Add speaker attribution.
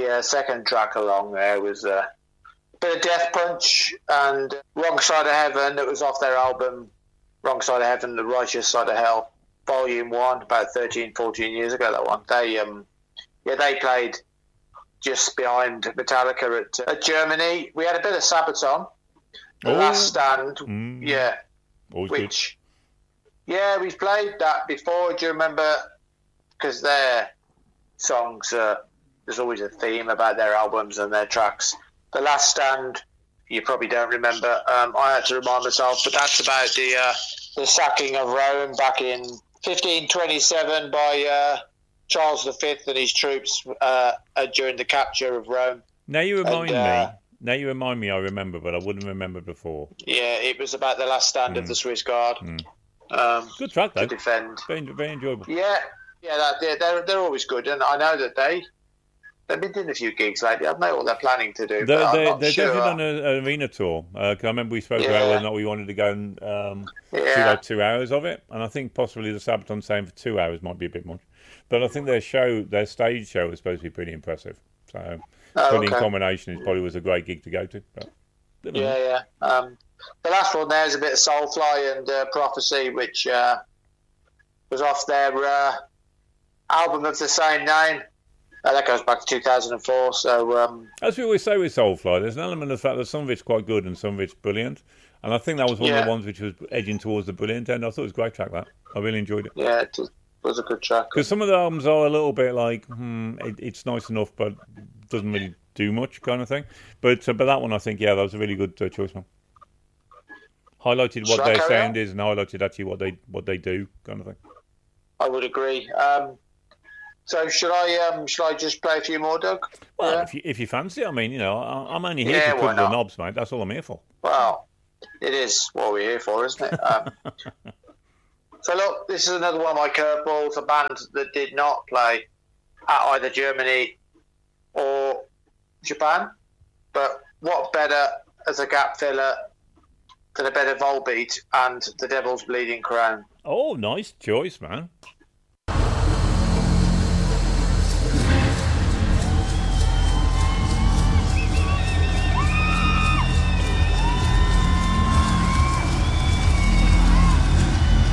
Speaker 1: the second track along there was a bit of Death Punch and Wrong Side of Heaven. That was off their album Wrong Side of Heaven, The Righteous Side of Hell, Volume 1, about 13, 14 years ago, that one. They played just behind Metallica at Germany. We had a bit of Sabaton, The Last Stand,
Speaker 2: Always
Speaker 1: we've played that before. Do you remember? Because their songs, there's always a theme about their albums and their tracks. The Last Stand, you probably don't remember. I had to remind myself, but that's about the sacking of Rome back in 1527 by Charles V and his troops during the capture of Rome.
Speaker 2: Now you remind me. I remember, but I wouldn't remember before.
Speaker 1: Yeah, it was about the last stand of the Swiss Guard.
Speaker 2: Good track, though.
Speaker 1: To defend.
Speaker 2: Very enjoyable.
Speaker 1: Yeah, they're always good, and I know that they've been doing a few gigs lately. I don't know what they're planning to do.
Speaker 2: They're definitely on an arena tour. I remember we spoke about whether or not we wanted to go and see like 2 hours of it, and I think possibly the Sabaton saying for 2 hours might be a bit much. But I think their stage show was supposed to be pretty impressive. So in combination, it probably was a great gig to go to. But,
Speaker 1: the last one there is a bit of Soulfly and Prophecy, which was off their album of the same name. That goes back to 2004. So
Speaker 2: as we always say with Soulfly, there's an element of the fact that some of it's quite good and some of it's brilliant. And I think that was one of the ones which was edging towards the brilliant end. I thought it was a great track, that. I really enjoyed it.
Speaker 1: Yeah, it was a good track.
Speaker 2: Because some of the albums are a little bit like, it's nice enough, but doesn't really do much kind of thing. But that one, I think, that was a really good choice, man. Highlighted what their sound is and highlighted actually what they do, kind of thing.
Speaker 1: I would agree. So should I just play a few more, Doug?
Speaker 2: Well, if you fancy, I mean, I'm only here to cover the knobs, mate. That's all I'm here for.
Speaker 1: Well, it is what we're here for, isn't it? So look, this is another one of my curveballs, a band that did not play at either Germany or Japan. But what better as a gap filler than a bit of Volbeat and The Devil's Bleeding Crown?
Speaker 2: Oh, nice choice, man.